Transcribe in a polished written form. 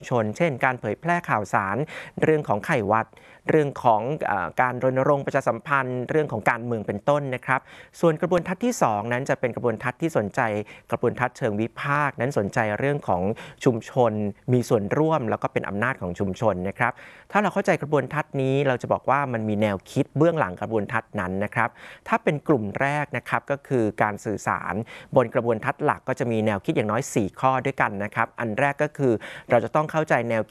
ชนเช่นการเผยแพร่ข่าวสารเรื่องของไข้หวัดเรื่องของการรณรงค์ประชาสัมพันธ์เรื่องของการเมืองเป็นต้นนะครับส่วนกระบวนทัศน์ที่2นั้นจะเป็นกระบวนทัศน์ที่สนใจกระบวนทัศน์เชิงวิพากษ์นั้นสนใจเรื่องของชุมชนมีส่วนร่วมแล้วก็เป็นอำนาจของชุมชนนะครับถ้าเราเข้าใจกระบวนทัศน์นี้เราจะบอกว่ามันมีแนวคิดเบื้องหลังกระบวนทัศน์นั้นนะครับถ้าเป็นกลุ่มแรกนะครับก็คือการสื่อสารบนกระบวนทัศน์หลักก็จะมีแนวคิดอย่างน้อย4ข้อด้วยกันนะครับอันแรกก็คือเราจะต้องเข้าใจแนวคิด